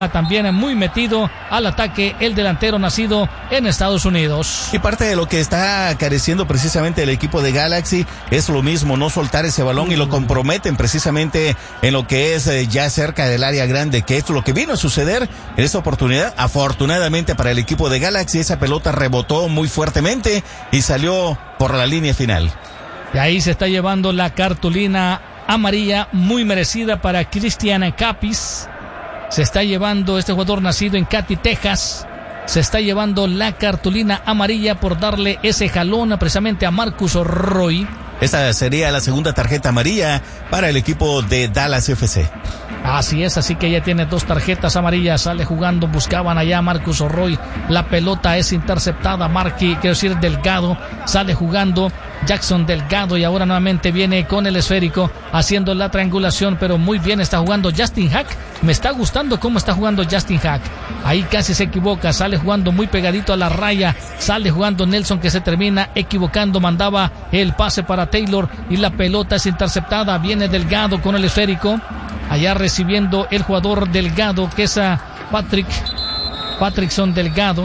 también muy metido al ataque el delantero nacido en Estados Unidos. Y parte de lo que está careciendo precisamente el equipo de Galaxy es lo mismo, no soltar ese balón y lo comprometen precisamente en lo que es ya cerca del área grande, que es lo que vino a suceder en esta oportunidad. Afortunadamente para el equipo de Galaxy esa pelota rebotó muy fuertemente y salió por la línea final. Y ahí se está llevando la cartulina amarilla muy merecida para Cristian Capis. Se está llevando este jugador nacido en Katy, Texas. Se está llevando la cartulina amarilla por darle ese jalón precisamente a Marcus Roy. Esta sería la segunda tarjeta amarilla para el equipo de Dallas FC. Así es, así que ya tiene 2 tarjetas amarillas. Sale jugando, buscaban allá a Marcus Roy. La pelota es interceptada. Delgado sale jugando. Jackson Delgado y ahora nuevamente viene con el esférico haciendo la triangulación, pero muy bien está jugando Justin Hack. Me está gustando cómo está jugando Justin Hack. Ahí casi se equivoca, sale jugando muy pegadito a la raya, sale jugando Nelson que se termina equivocando, mandaba el pase para Taylor y la pelota es interceptada. Viene Delgado con el esférico, allá recibiendo el jugador Delgado que es a Patrickson Delgado,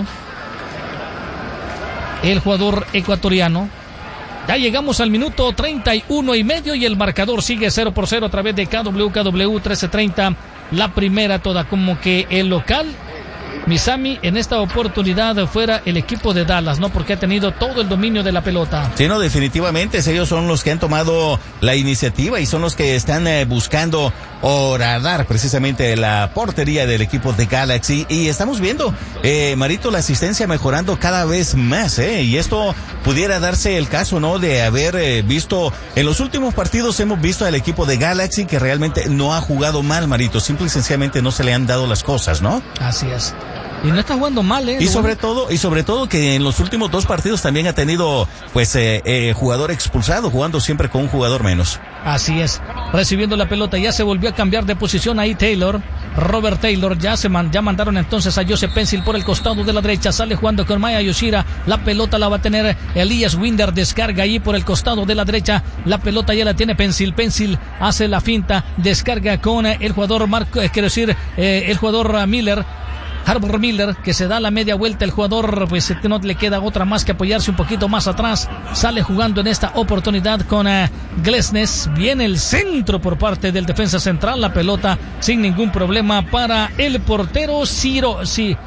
el jugador ecuatoriano. Ya llegamos al minuto 31.5 y el marcador sigue 0-0 a través de KWKW 1330. La primera toda como que el local, Misami, en esta oportunidad fuera el equipo de Dallas, ¿no? Porque ha tenido todo el dominio de la pelota. Sí, no, definitivamente ellos son los que han tomado la iniciativa y son los que están buscando horadar precisamente la portería del equipo de Galaxy. Y estamos viendo, Marito, la asistencia mejorando cada vez más, y esto pudiera darse el caso, ¿no? De haber visto, en los últimos partidos hemos visto al equipo de Galaxy que realmente no ha jugado mal, Marito. Simple y sencillamente no se le han dado las cosas, ¿no? Así es. Y no está jugando mal, Y sobre todo que en los últimos 2 partidos también ha tenido, jugador expulsado, jugando siempre con un jugador menos. Así es. Recibiendo la pelota, ya se volvió a cambiar de posición ahí Taylor. Robert Taylor, ya mandaron entonces a Joseph Pencil por el costado de la derecha. Sale jugando con Maya Yoshira. La pelota la va a tener Elias Winder. Descarga ahí por el costado de la derecha. La pelota ya la tiene Pencil. Pencil hace la finta. Descarga con el jugador el jugador Miller. Harbour Miller, que se da la media vuelta. El jugador, pues no le queda otra más que apoyarse un poquito más atrás. Sale jugando en esta oportunidad con Glesnes. Viene el centro por parte del defensa central. La pelota sin ningún problema para el portero Sirois.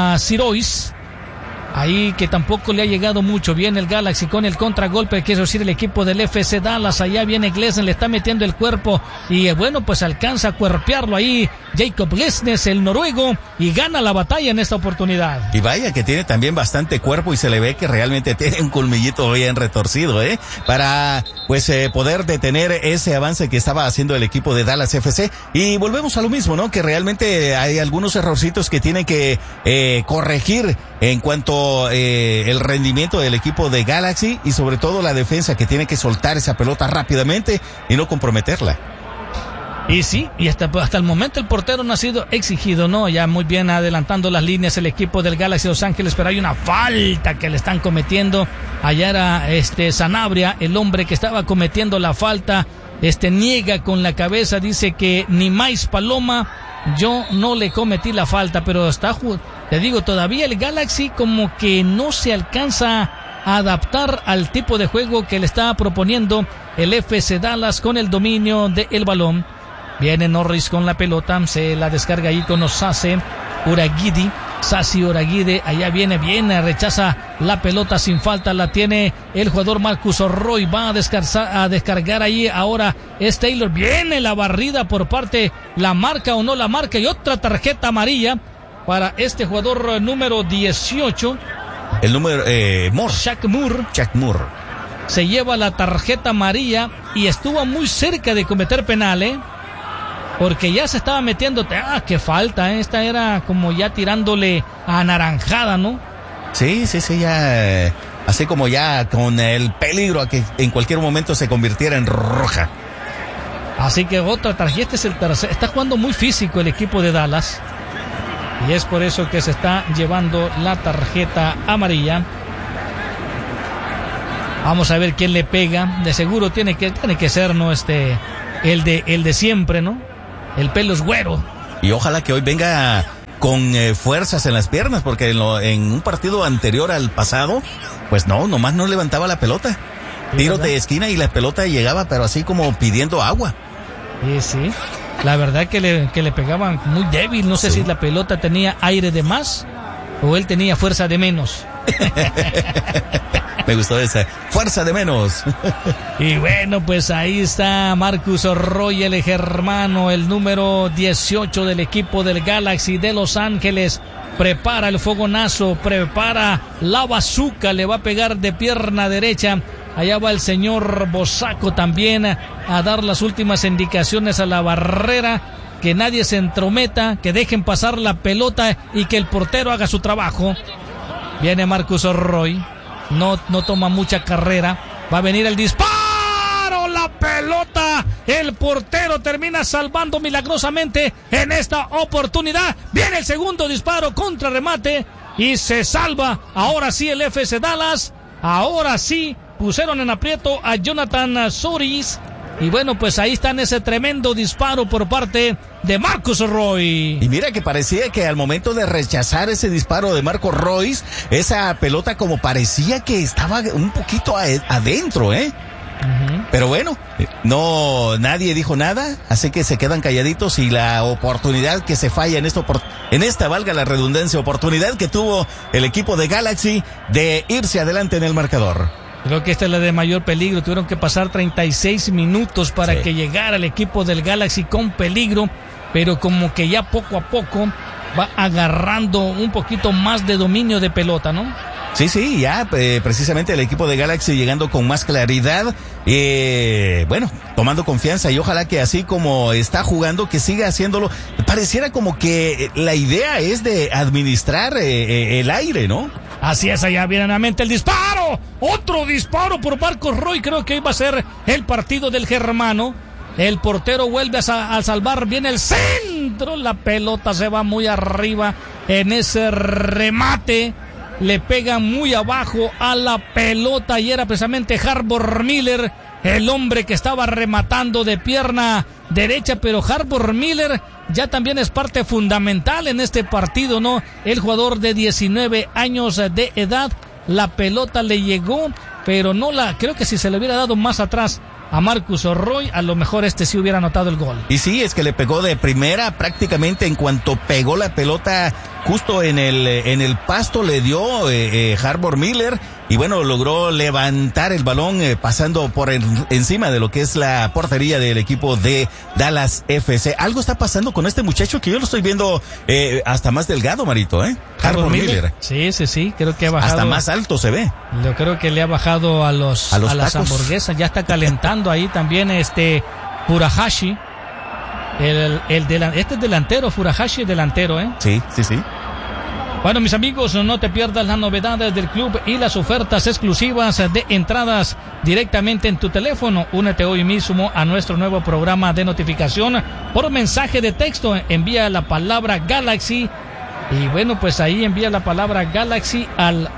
Ahí que tampoco le ha llegado mucho. Viene el Galaxy con el contragolpe, quiero decir el equipo del FC Dallas. Allá viene Glesnes, le está metiendo el cuerpo y pues alcanza a cuerpearlo ahí Jacob Glesnes, el noruego, y gana la batalla en esta oportunidad. Y vaya que tiene también bastante cuerpo y se le ve que realmente tiene un colmillito bien retorcido, para poder detener ese avance que estaba haciendo el equipo de Dallas FC. Y volvemos a lo mismo, ¿no? Que realmente hay algunos errorcitos que tienen que corregir en cuanto el rendimiento del equipo de Galaxy y sobre todo la defensa, que tiene que soltar esa pelota rápidamente y no comprometerla. Y sí, y hasta el momento el portero no ha sido exigido, ¿no? Ya muy bien adelantando las líneas el equipo del Galaxy Los Ángeles, pero hay una falta que le están cometiendo. Allá era Sanabria, el hombre que estaba cometiendo la falta. Niega con la cabeza, dice que ni más Paloma, yo no le cometí la falta, pero te digo, todavía el Galaxy como que no se alcanza a adaptar al tipo de juego que le está proponiendo el FC Dallas con el dominio del balón. Viene Norris con la pelota, se la descarga ahí con Sasi Uragide, allá viene, rechaza la pelota sin falta, la tiene el jugador Marcus Roy, va a descargar ahí, ahora es Taylor, viene la barrida por parte, la marca o no la marca, y otra tarjeta amarilla para este jugador número 18. El número, Shaq Moore. Se lleva la tarjeta amarilla y estuvo muy cerca de cometer penal, porque ya se estaba metiendo, qué falta, esta era como ya tirándole a naranjada, ¿no? Sí, ya, así como ya con el peligro a que en cualquier momento se convirtiera en roja. Así que otra tarjeta, es el tercer, está jugando muy físico el equipo de Dallas, y es por eso que se está llevando la tarjeta amarilla. Vamos a ver quién le pega, de seguro tiene que ser, ¿no? El de siempre, ¿no? El pelo es güero. Y ojalá que hoy venga con fuerzas en las piernas, porque en un partido anterior al pasado, pues nomás no levantaba la pelota. Tiros de esquina y la pelota llegaba, pero así como pidiendo agua. Sí. La verdad que le pegaban muy débil. No sé si la pelota tenía aire de más o él tenía fuerza de menos. Me gustó esa, fuerza de menos. Y bueno, pues ahí está Marcus Roy, el germano, el número 18 del equipo del Galaxy de Los Ángeles. Prepara el fogonazo, prepara la bazooka, le va a pegar de pierna derecha. Allá va el señor Bosaco también a dar las últimas indicaciones a la barrera. Que nadie se entrometa, que dejen pasar la pelota y que el portero haga su trabajo. Viene Marcus Roy, no toma mucha carrera. Va a venir el disparo, la pelota. El portero termina salvando milagrosamente en esta oportunidad. Viene el segundo disparo, contra remate y se salva. Ahora sí el FC Dallas, ahora sí. Pusieron en aprieto a Jonathan Soris. Y bueno, pues ahí está ese tremendo disparo por parte de Marcus Roy. Y mira que parecía que al momento de rechazar ese disparo de Marcus Roy, esa pelota como parecía que estaba un poquito adentro, Pero bueno, nadie dijo nada, así que se quedan calladitos y la oportunidad que se falla en esta, valga la redundancia, oportunidad que tuvo el equipo de Galaxy de irse adelante en el marcador. Creo que esta es la de mayor peligro. Tuvieron que pasar 36 minutos para que llegara el equipo del Galaxy con peligro, pero como que ya poco a poco va agarrando un poquito más de dominio de pelota, ¿no? Sí, ya precisamente el equipo de Galaxy llegando con más claridad, bueno, tomando confianza y ojalá que así como está jugando, que siga haciéndolo. Pareciera como que la idea es de administrar el aire, ¿no? Así es, allá viene nuevamente el disparo. Otro disparo por Marcus Roy. Creo que iba a ser el partido del germano. El portero vuelve a salvar. Viene el centro. La pelota se va muy arriba en ese remate. Le pega muy abajo a la pelota y era precisamente Harbor Miller, el hombre que estaba rematando de pierna derecha, pero Harbor Miller ya también es parte fundamental en este partido, ¿no? El jugador de 19 años de edad, la pelota le llegó, pero creo que si se le hubiera dado más atrás a Marcus Roy, a lo mejor sí hubiera anotado el gol. Y sí, es que le pegó de primera, prácticamente en cuanto pegó la pelota justo en el pasto le dio Harbor Miller y bueno, logró levantar el balón pasando por encima de lo que es la portería del equipo de Dallas FC. Algo está pasando con este muchacho que yo lo estoy viendo hasta más delgado, Marito, Harbor Miller. Sí, creo que ha bajado. Hasta más alto se ve. Yo creo que le ha bajado a las hamburguesas, ya está calentando ahí también Furuhashi. Este es delantero, Furuhashi es delantero, Sí. Bueno, mis amigos, no te pierdas las novedades del club y las ofertas exclusivas de entradas directamente en tu teléfono. Únete hoy mismo a nuestro nuevo programa de notificación por mensaje de texto. Envía la palabra Galaxy. Y bueno, pues ahí envía la palabra Galaxy al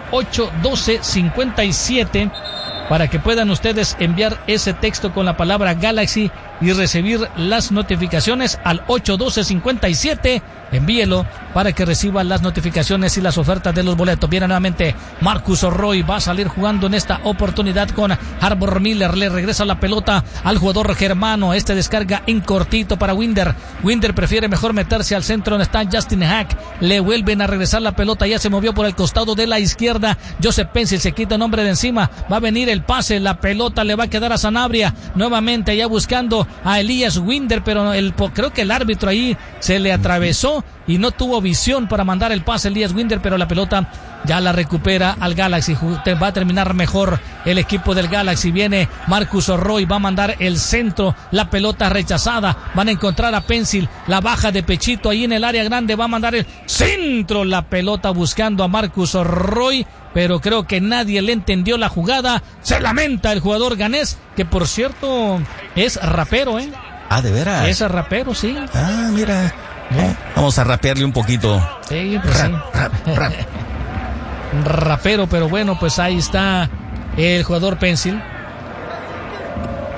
812-57 para que puedan ustedes enviar ese texto con la palabra Galaxy y recibir las notificaciones al 812-57. Envíelo para que reciba las notificaciones y las ofertas de los boletos. Viene nuevamente Marcus Roy, va a salir jugando en esta oportunidad con Harbor Miller. Le regresa la pelota al jugador germano. Descarga en cortito para Winder. Winder prefiere mejor meterse al centro donde está Justin Hack. Le vuelven a regresar la pelota. Ya se movió por el costado de la izquierda. Joseph Pencil se quita el nombre de encima. Va a venir el pase. La pelota le va a quedar a Sanabria. Nuevamente ya buscando a Elias Winder, pero creo que el árbitro ahí se le atravesó y no tuvo visión para mandar el pase Elias Winder, pero la pelota ya la recupera al Galaxy. Va a terminar mejor el equipo del Galaxy. Viene Marcus Roy, va a mandar el centro, la pelota rechazada. Van a encontrar a Pencil, la baja de pechito ahí en el área grande, va a mandar el centro, la pelota buscando a Marcus Roy, pero creo que nadie le entendió la jugada. Se lamenta el jugador ganés, que por cierto es rapero, Ah, ¿de veras? Es rapero, sí. Ah, mira. Vamos a rapearle un poquito. Sí, pues rap. Rapero, pero bueno, pues ahí está el jugador Pencil.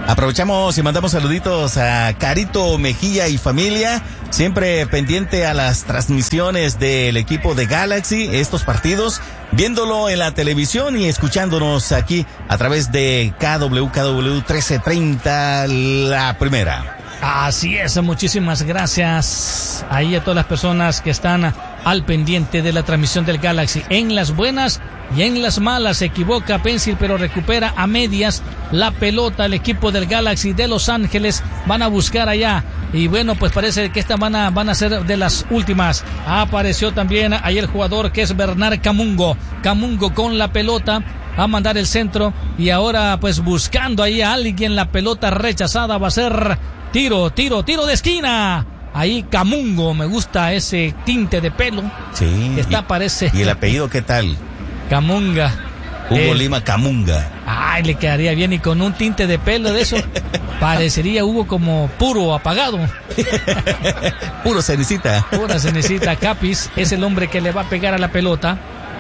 Aprovechamos y mandamos saluditos a Carito Mejía y familia, siempre pendiente a las transmisiones del equipo de Galaxy, estos partidos, viéndolo en la televisión y escuchándonos aquí a través de KWKW 1330, la primera. Así es, muchísimas gracias ahí a todas las personas que están al pendiente de la transmisión del Galaxy. En las buenas y en las malas se equivoca Pencil, pero recupera a medias la pelota el equipo del Galaxy de Los Ángeles. Van a buscar allá y bueno, pues parece que estas van a ser de las últimas. Apareció también ahí el jugador que es Bernard Camungo con la pelota. Va a mandar el centro y ahora pues buscando ahí a alguien, la pelota rechazada, va a ser tiro de esquina. Ahí Camungo, me gusta ese tinte de pelo. Sí. Parece. ¿Y el apellido qué tal? Camunga. Hugo Lima Camunga. Ay, le quedaría bien, y con un tinte de pelo de eso parecería Hugo como puro apagado. Pura cenicita. Capis es el hombre que le va a pegar a la pelota.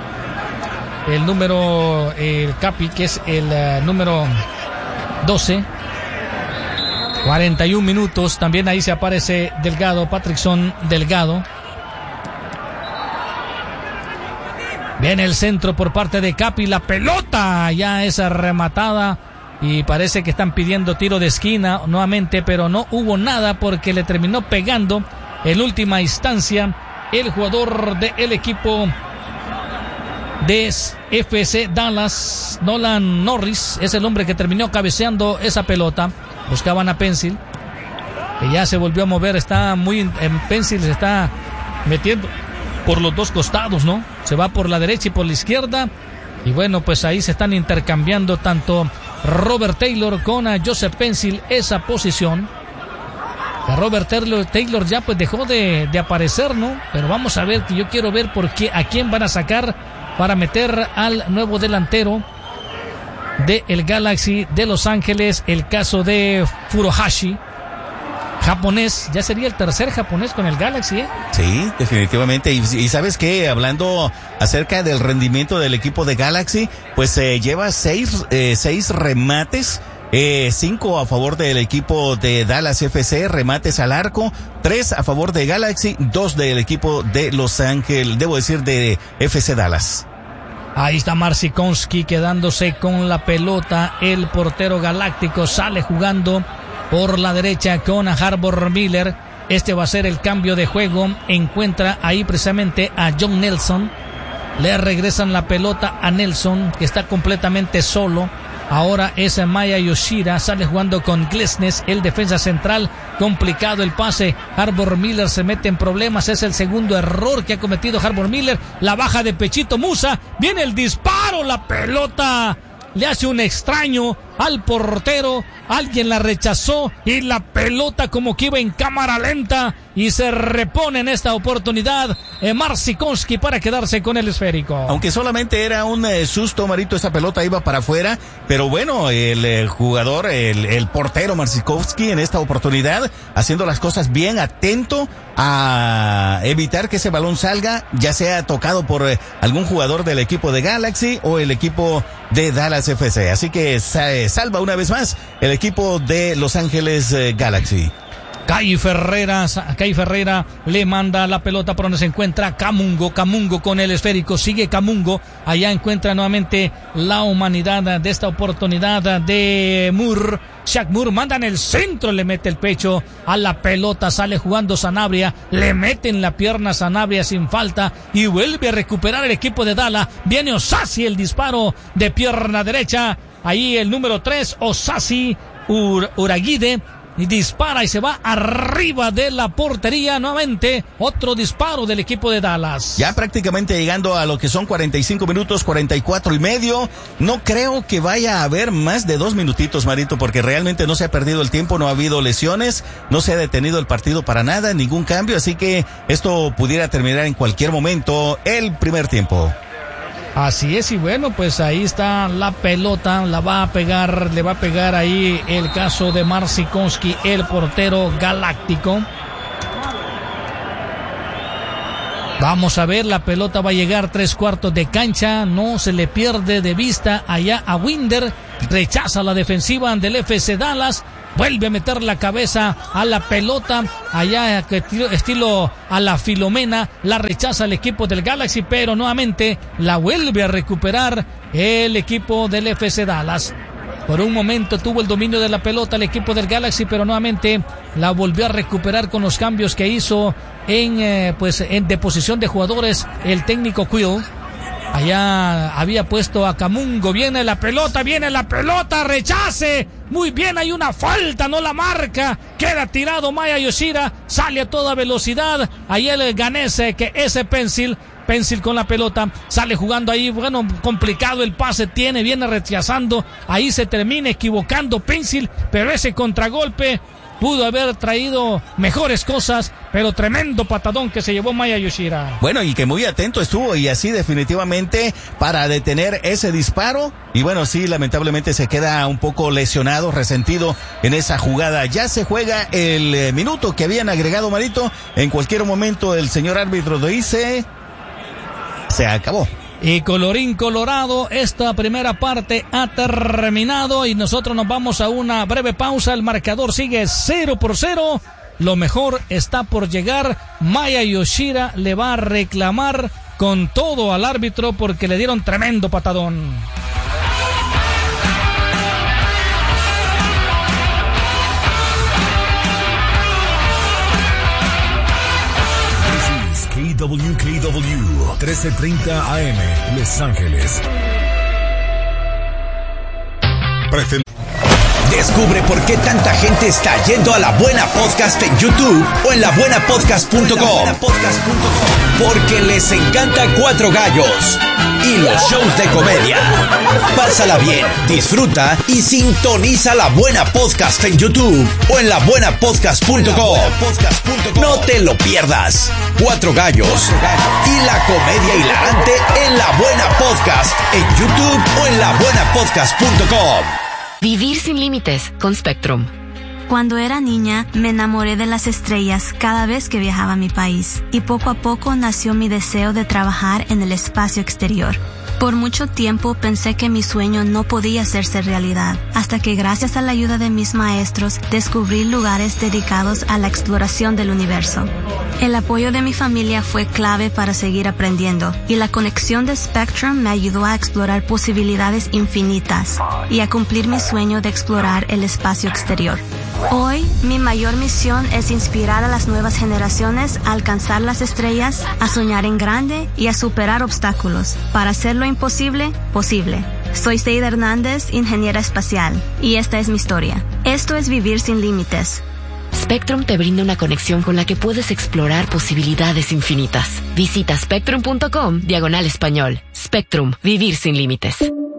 El Capi, que es el número 12. 41 minutos, también ahí se aparece Delgado, Patrickson Delgado. Viene el centro por parte de Capi, la pelota ya es rematada y parece que están pidiendo tiro de esquina nuevamente, pero no hubo nada porque le terminó pegando en última instancia el jugador del equipo de FC Dallas, Nolan Norris, es el hombre que terminó cabeceando esa pelota. Buscaban a Pencil, que ya se volvió a mover, está muy en Pencil, se está metiendo por los dos costados, ¿no? Se va por la derecha y por la izquierda, y bueno, pues ahí se están intercambiando tanto Robert Taylor con a Joseph Pencil esa posición. Que Robert Taylor ya pues dejó de aparecer, ¿no? Pero vamos a ver, que yo quiero ver a quién van a sacar para meter al nuevo delantero de el Galaxy de Los Ángeles, el caso de Furuhashi, japonés, ya sería el tercer japonés con el Galaxy, ¿eh? Sí, definitivamente, y ¿sabes qué? Hablando acerca del rendimiento del equipo de Galaxy, pues lleva seis remates, 5 a favor del equipo de Dallas FC, remates al arco, 3 a favor de Galaxy, 2 del equipo de Los Ángeles, debo decir de FC Dallas. Ahí está Marcinkowski quedándose con la pelota. El portero galáctico sale jugando por la derecha con Harbor Miller. Este va a ser el cambio de juego. Encuentra ahí precisamente a John Nelson. Le regresan la pelota a Nelson, que está completamente solo. Ahora es Maya Yoshida, sale jugando con Glesnes, el defensa central. Complicado el pase, Harbor Miller se mete en problemas, es el segundo error que ha cometido Harbor Miller. La baja de pechito Musa, viene el disparo, la pelota le hace un extraño al portero, alguien la rechazó y la pelota como que iba en cámara lenta y se repone en esta oportunidad Marcinkowski para quedarse con el esférico. Aunque solamente era un susto, Marito, esa pelota iba para afuera, pero bueno, el jugador, el portero Marcinkowski en esta oportunidad haciendo las cosas bien, atento a evitar que ese balón salga, ya sea tocado por algún jugador del equipo de Galaxy o el equipo de Dallas FC. Así que salva una vez más el equipo de Los Ángeles Galaxy. Kai Ferreira le manda la pelota por donde se encuentra Camungo con el esférico, sigue Camungo, allá encuentra nuevamente la humanidad de esta oportunidad de Moore. Shaq Moore manda en el centro, le mete el pecho a la pelota, sale jugando Sanabria, le mete en la pierna Sanabria sin falta y vuelve a recuperar el equipo de Dallas. Viene Osasi, el disparo de pierna derecha, ahí el número 3, Osasi Uragide, y dispara y se va arriba de la portería nuevamente. Otro disparo del equipo de Dallas. Ya prácticamente llegando a lo que son 45 minutos, 44 y medio. No creo que vaya a haber más de 2 minutitos, Marito, porque realmente no se ha perdido el tiempo, no ha habido lesiones, no se ha detenido el partido para nada, ningún cambio, así que esto pudiera terminar en cualquier momento el primer tiempo. Así es, y bueno, pues ahí está la pelota, le va a pegar ahí el caso de Marcinkowski, el portero galáctico. Vamos a ver, la pelota va a llegar 3/4 de cancha, no se le pierde de vista allá a Winder, rechaza la defensiva del FC Dallas, vuelve a meter la cabeza a la pelota, allá estilo a la Filomena, la rechaza el equipo del Galaxy, pero nuevamente la vuelve a recuperar el equipo del FC Dallas. Por un momento tuvo el dominio de la pelota el equipo del Galaxy, pero nuevamente la volvió a recuperar con los cambios que hizo en de posición de jugadores el técnico Quill. Allá había puesto a Camungo, viene la pelota, rechace, muy bien, hay una falta, no la marca, queda tirado Maya Yoshida, sale a toda velocidad, ahí el ganés que ese Pencil con la pelota, sale jugando ahí, bueno, complicado el pase, viene rechazando, ahí se termina equivocando Pencil, pero ese contragolpe pudo haber traído mejores cosas, pero tremendo patadón que se llevó Maya Yoshida. Bueno, y que muy atento estuvo, y así definitivamente para detener ese disparo, y bueno, sí, lamentablemente se queda un poco lesionado, resentido en esa jugada. Ya se juega el minuto que habían agregado, Marito, en cualquier momento el señor árbitro dice, se acabó. Y colorín colorado, esta primera parte ha terminado y nosotros nos vamos a una breve pausa. El marcador sigue 0-0. Lo mejor está por llegar. Maya Yoshida le va a reclamar con todo al árbitro porque le dieron tremendo patadón. WKW 1330 AM Los Ángeles. Descubre por qué tanta gente está yendo a La Buena Podcast en YouTube o en labuenapodcast.com. Porque les encanta Cuatro Gallos y los shows de comedia. Pásala bien, disfruta y sintoniza La Buena Podcast en YouTube o en labuenapodcast.com. No te lo pierdas. Cuatro Gallos y la comedia hilarante en La Buena Podcast en YouTube o en labuenapodcast.com. Vivir sin límites con Spectrum. Cuando era niña, me enamoré de las estrellas cada vez que viajaba a mi país, y poco a poco nació mi deseo de trabajar en el espacio exterior. Por mucho tiempo pensé que mi sueño no podía hacerse realidad, hasta que gracias a la ayuda de mis maestros descubrí lugares dedicados a la exploración del universo. El apoyo de mi familia fue clave para seguir aprendiendo, y la conexión de Spectrum me ayudó a explorar posibilidades infinitas y a cumplir mi sueño de explorar el espacio exterior. Hoy, mi mayor misión es inspirar a las nuevas generaciones a alcanzar las estrellas, a soñar en grande y a superar obstáculos para hacer lo imposible, posible. Soy Seida Hernández, ingeniera espacial, y esta es mi historia. Esto es Vivir sin Límites. Spectrum te brinda una conexión con la que puedes explorar posibilidades infinitas. Visita spectrum.com/español. Spectrum, vivir sin límites.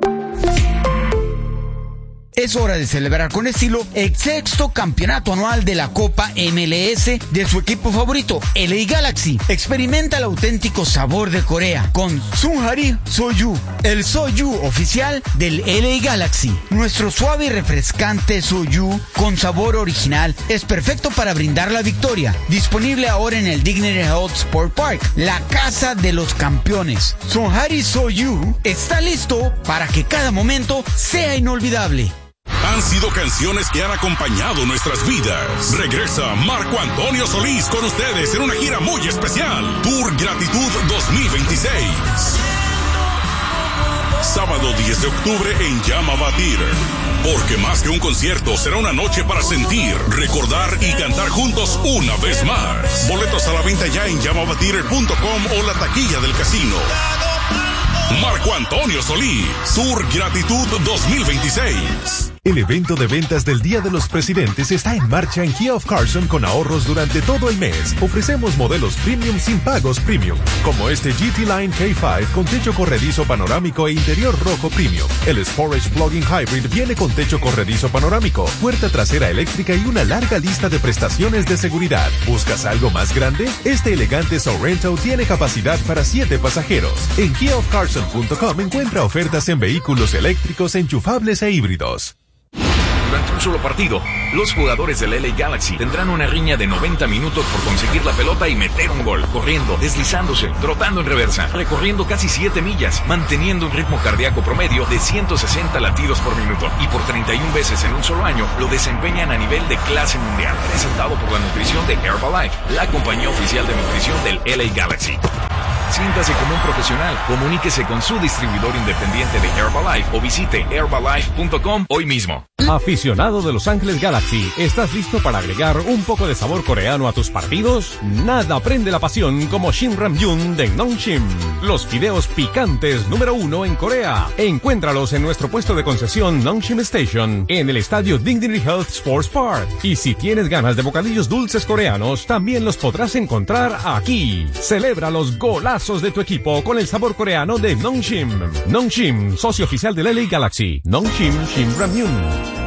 Es hora de celebrar con estilo el 6º campeonato anual de la Copa MLS de su equipo favorito, LA Galaxy. Experimenta el auténtico sabor de Corea con Sunhari Soju, el Soju oficial del LA Galaxy. Nuestro suave y refrescante Soju con sabor original es perfecto para brindar la victoria. Disponible ahora en el Dignity Health Sport Park, la casa de los campeones. Sunhari Soju está listo para que cada momento sea inolvidable. Han sido canciones que han acompañado nuestras vidas. Regresa Marco Antonio Solís con ustedes en una gira muy especial. Tour Gratitud 2026. Sábado 10 de octubre en Llama Batir. Porque más que un concierto, será una noche para sentir, recordar y cantar juntos una vez más. Boletos a la venta ya en llamabatir.com o la taquilla del casino. Marco Antonio Solís, Tour Gratitud 2026. El evento de ventas del Día de los Presidentes está en marcha en Kia of Carson con ahorros durante todo el mes. Ofrecemos modelos premium sin pagos premium, como este GT Line K5 con techo corredizo panorámico e interior rojo premium. El Sportage Plug-in Hybrid viene con techo corredizo panorámico, puerta trasera eléctrica y una larga lista de prestaciones de seguridad. ¿Buscas algo más grande? Este elegante Sorrento tiene capacidad para 7 pasajeros. En KiaofCarson.com encuentra ofertas en vehículos eléctricos, enchufables e híbridos. Durante un solo partido, los jugadores del LA Galaxy tendrán una riña de 90 minutos por conseguir la pelota y meter un gol, corriendo, deslizándose, trotando en reversa, recorriendo casi 7 millas, manteniendo un ritmo cardíaco promedio de 160 latidos por minuto, y por 31 veces en un solo año lo desempeñan a nivel de clase mundial. Presentado por la nutrición de Herbalife, la compañía oficial de nutrición del LA Galaxy. Siéntase como un profesional. Comuníquese con su distribuidor independiente de Herbalife o visite herbalife.com hoy mismo. Aficionado de Los Ángeles Galaxy, ¿estás listo para agregar un poco de sabor coreano a tus partidos? Nada prende la pasión como Shin Ramyun de Nongshim, los fideos picantes número 1 en Corea. Encuéntralos en nuestro puesto de concesión Nongshim Station, en el estadio Dignity Health Sports Park. Y si tienes ganas de bocadillos dulces coreanos, también los podrás encontrar aquí. Celebra los golazos de tu equipo con el sabor coreano de Nongshim. Nongshim, socio oficial del LA Galaxy. Nongshim Shin Ramyun.